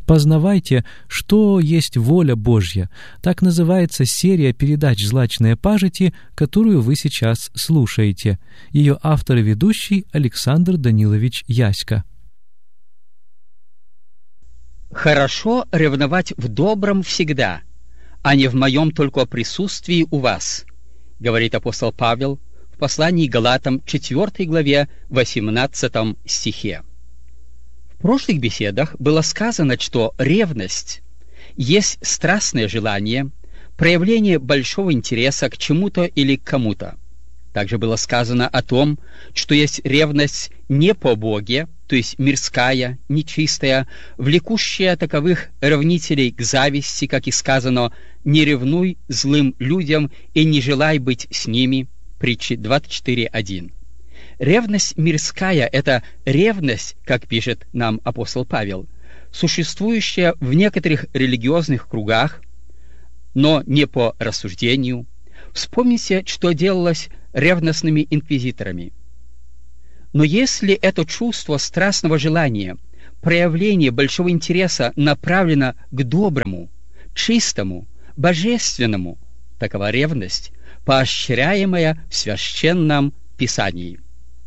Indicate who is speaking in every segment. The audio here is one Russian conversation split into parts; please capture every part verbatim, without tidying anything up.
Speaker 1: Познавайте, что есть воля Божья. Так называется серия передач «Злачные пажити», которую вы сейчас слушаете. Ее автор и ведущий Александр Данилович Яська.
Speaker 2: «Хорошо ревновать в добром всегда, а не в моем только присутствии у вас», говорит апостол Павел в послании к Галатам четвёртой главе восемнадцатом стихе. В прошлых беседах было сказано, что ревность есть страстное желание, проявление большого интереса к чему-то или к кому-то. Также было сказано о том, что есть ревность не по Боге, то есть мирская, нечистая, влекущая таковых ревнителей к зависти, как и сказано: «Не ревнуй злым людям и не желай быть с ними». Притчи двадцать четыре один. Ревность мирская — это ревность, как пишет нам апостол Павел, существующая в некоторых религиозных кругах, но не по рассуждению. Вспомните, что делалось ревностными инквизиторами. Но если это чувство страстного желания, проявление большого интереса направлено к доброму, чистому, божественному, такова ревность, поощряемая в Священном Писании.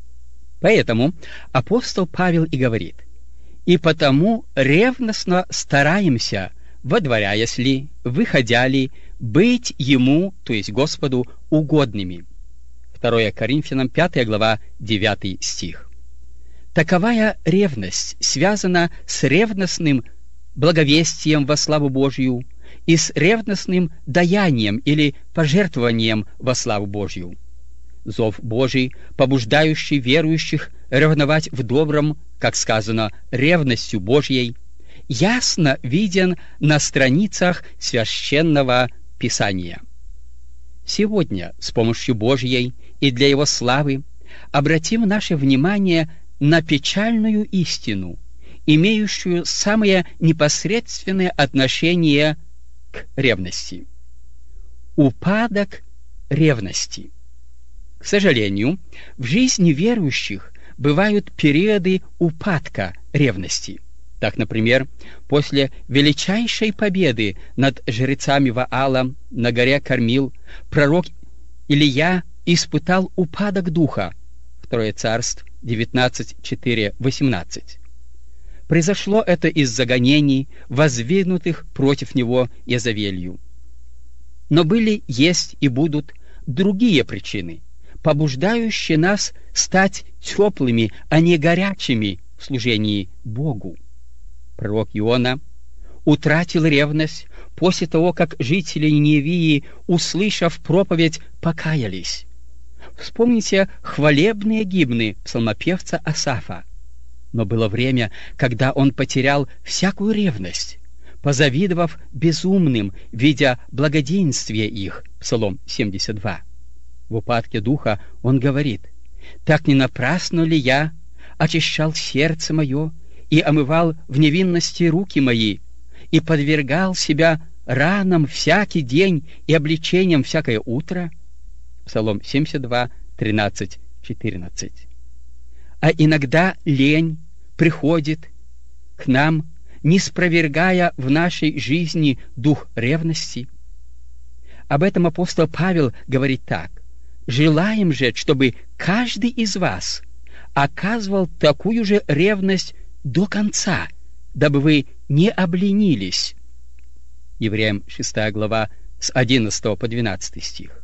Speaker 2: Поэтому апостол Павел и говорит: «И потому ревностно стараемся, водворяясь ли, выходя ли, быть Ему, то есть Господу, угодными». второе Коринфянам пятая глава девятый стих. Таковая ревность связана с ревностным благовестием во славу Божью и с ревностным даянием или пожертвованием во славу Божью. Зов Божий, побуждающий верующих ревновать в добром, как сказано, ревностью Божьей, ясно виден на страницах Священного Писания. Сегодня с помощью Божьей и для Его славы обратим наше внимание на печальную истину, имеющую самое непосредственное отношение к ревности. Упадок ревности. К сожалению, в жизни верующих бывают периоды упадка ревности. Так, например, после величайшей победы над жрецами Ваала на горе Кармил пророк Илия испытал упадок духа. второе Царств девятнадцать четыре восемнадцать. Произошло это из-за гонений, воздвигнутых против него Иезавелью. Но были, есть и будут другие причины, побуждающие нас стать теплыми, а не горячими в служении Богу. Пророк Иона утратил ревность после того, как жители Ниневии, услышав проповедь, покаялись. Вспомните хвалебные гимны псалмопевца Асафа. Но было время, когда он потерял всякую ревность, позавидовав безумным, видя благоденствие их. Псалом семьдесят два. В упадке духа он говорит: «Так не напрасно ли я очищал сердце мое и омывал в невинности руки мои, и подвергал себя ранам всякий день и обличениям всякое утро?» Псалом семьдесят два, тринадцать, четырнадцать. А иногда лень приходит к нам, не спровергая в нашей жизни дух ревности. Об этом апостол Павел говорит так: «Желаем же, чтобы каждый из вас оказывал такую же ревность до конца, дабы вы не обленились». Евреям шестая глава с одиннадцатого по двенадцатый стих.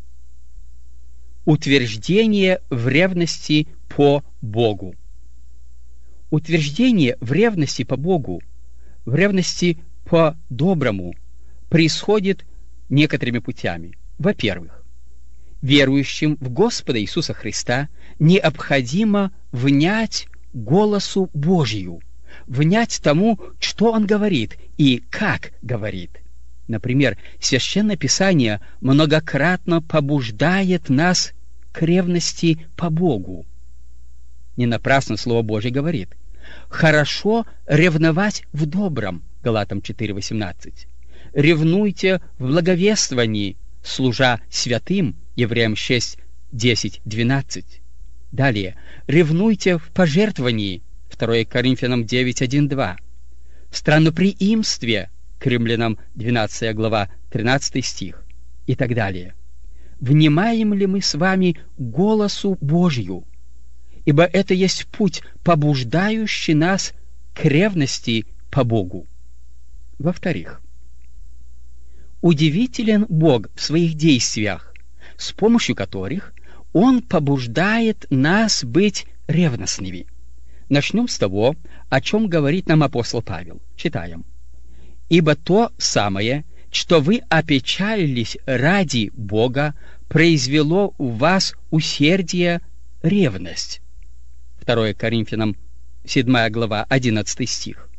Speaker 2: Утверждение в ревности по Богу. Утверждение в ревности по Богу, в ревности по доброму, происходит некоторыми путями. Во-первых, верующим в Господа Иисуса Христа необходимо внять голосу Божью, внять тому, что Он говорит и как говорит. Например, Священное Писание многократно побуждает нас к ревности по Богу. Не напрасно Слово Божье говорит: «Хорошо ревновать в добром» Галатам четыре восемнадцать. «Ревнуйте в благовествовании, служа святым» Евреям шесть десять двенадцать. Далее: «Ревнуйте в пожертвовании» второе Коринфянам девять один два. странноприимстве, к Римлянам двенадцатая глава, тринадцатый стих и так далее. Внимаем ли мы с вами голосу Божью? Ибо это есть путь, побуждающий нас к ревности по Богу. Во-вторых, удивителен Бог в своих действиях, с помощью которых Он побуждает нас быть ревностными. Начнем с того, о чем говорит нам апостол Павел. Читаем. «Ибо то самое, что вы опечалились ради Бога, произвело у вас усердие, ревность». второе Коринфянам седьмая глава, одиннадцатый стих.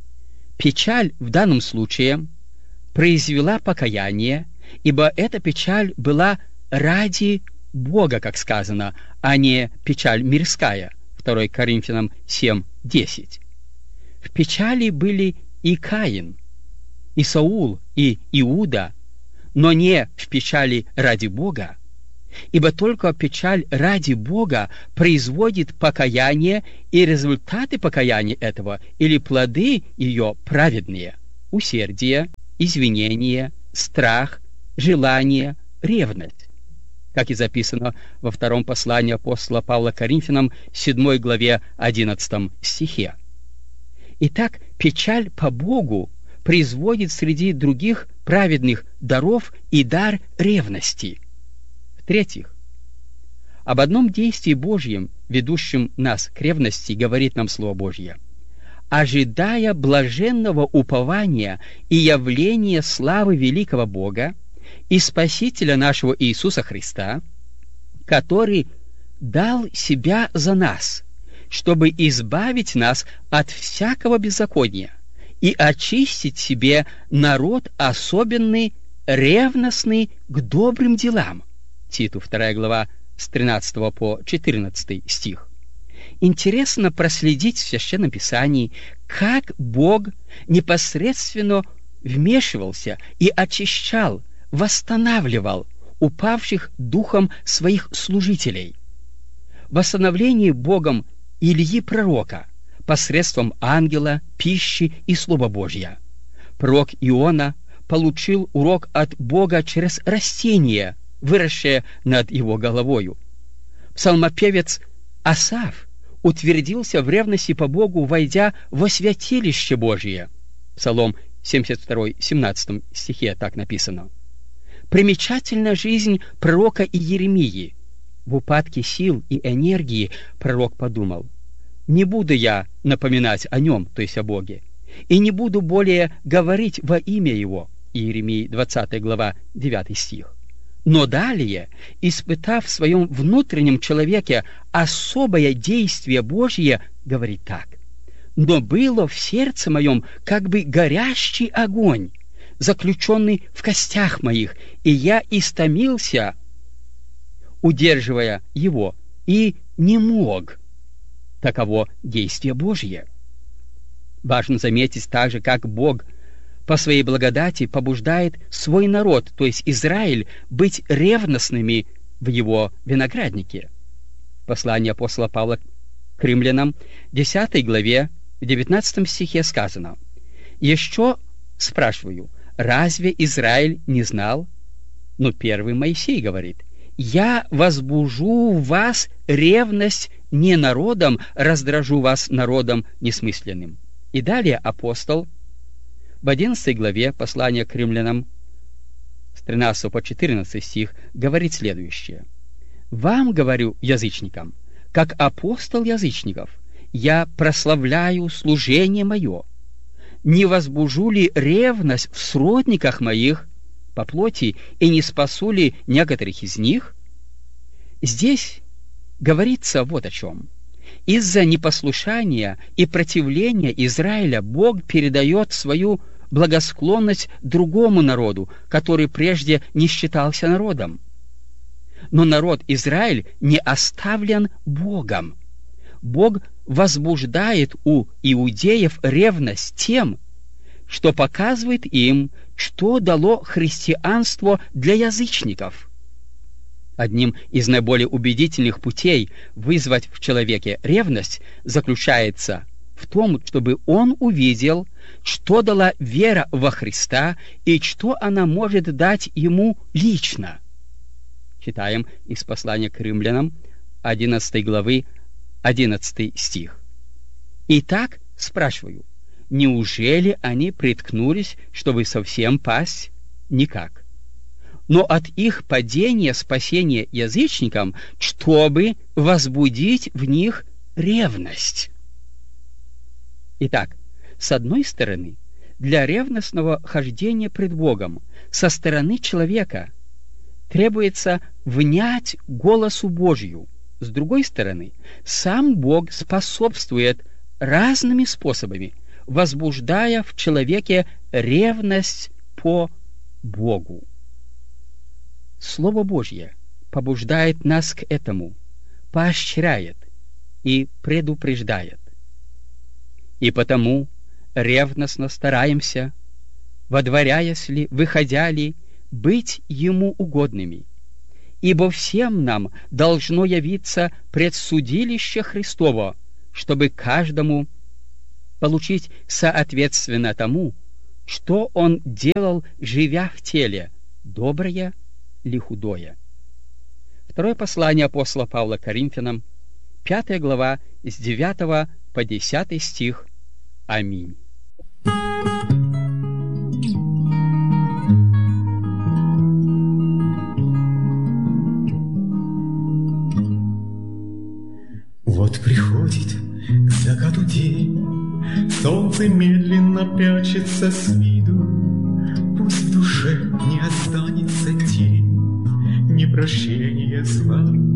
Speaker 2: Печаль в данном случае произвела покаяние, ибо эта печаль была ради Бога, как сказано, а не печаль мирская. второе Коринфянам семь десять. В печали были и Каин, и Саул, и Иуда, но не в печали ради Бога, ибо только печаль ради Бога производит покаяние, и результаты покаяния этого, или плоды ее праведные: усердие, извинение, страх, желание, ревность, как и записано во втором послании апостола Павла к Коринфянам, седьмой главе, одиннадцатом стихе. Итак, печаль по Богу производит среди других праведных даров и дар ревности. В-третьих, об одном действии Божьем, ведущем нас к ревности, говорит нам Слово Божье: «Ожидая блаженного упования и явления славы великого Бога и Спасителя нашего Иисуса Христа, который дал себя за нас, чтобы избавить нас от всякого беззакония и очистить себе народ особенный, ревностный к добрым делам». Титу вторая глава, с тринадцатого по четырнадцатый стих. Интересно проследить в Священном Писании, как Бог непосредственно вмешивался и очищал, восстанавливал упавших духом своих служителей. Восстановление Богом Илии пророка посредством ангела, пищи и Слова Божья. Пророк Иона получил урок от Бога через растение, выросшее над его головою. Псалмопевец Асаф утвердился в ревности по Богу, войдя во святилище Божие. Псалом семьдесят два, семнадцатом стихе так написано. Примечательна жизнь пророка Иеремии. В упадке сил и энергии пророк подумал: не буду я напоминать о нем, то есть о Боге, и не буду более говорить во имя его. Иеремии двадцатая глава, девятый стих. Но далее, испытав в своем внутреннем человеке особое действие Божье, говорит так: «Но было в сердце моем как бы горящий огонь, заключенный в костях моих, и я истомился, удерживая его, и не мог». Таково действие Божье. Важно заметить также, как Бог по своей благодати побуждает свой народ, то есть Израиль, быть ревностными в его винограднике. Послание апостола Павла к Римлянам, десятой главе, в девятнадцатом стихе сказано: «Еще спрашиваю, разве Израиль не знал?» Ну, первый Моисей говорит: «Я возбужу в вас ревность не народом, раздражу вас народом несмысленным». И далее апостол в одиннадцатой главе послания к Римлянам, с тринадцатого по четырнадцатый стих, говорит следующее: «Вам говорю, язычникам, как апостол язычников, я прославляю служение мое. Не возбужу ли ревность в сродниках моих по плоти, и не спасу ли некоторых из них?» Здесь говорится вот о чем. Из-за непослушания и противления Израиля Бог передает свою благосклонность другому народу, который прежде не считался народом. Но народ Израиль не оставлен Богом. Бог возбуждает у иудеев ревность тем, что показывает им, что дало христианство для язычников. Одним из наиболее убедительных путей вызвать в человеке ревность заключается в том, чтобы он увидел, что дала вера во Христа и что она может дать ему лично. Читаем из послания к римлянам, одиннадцатой главы, одиннадцатый стих. Итак, спрашиваю, неужели они приткнулись, чтобы совсем пасть? Никак. Но от их падения спасение язычникам, чтобы возбудить в них ревность. Итак, с одной стороны, для ревностного хождения пред Богом со стороны человека требуется внять голосу Божью. С другой стороны, сам Бог способствует разными способами, возбуждая в человеке ревность по Богу. Слово Божье побуждает нас к этому, поощряет и предупреждает. И потому ревностно стараемся, водворяясь ли, выходя ли, быть Ему угодными, ибо всем нам должно явиться предсудилище Христово, чтобы каждому получить соответственно тому, что он делал, живя в теле, доброе ли худое. Второе послание апостола Павла к Коринфянам, пятая глава, с девятого по десятый стих. Аминь.
Speaker 3: Вот приходит к закату день, солнце медленно прячется с виду, пусть в душе не останется тень, ни прощения зла,